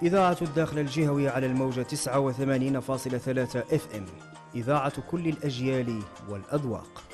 إذاعة الداخل الجهوي على الموجة 89.3 FM. إذاعة كل الأجيال والأذواق.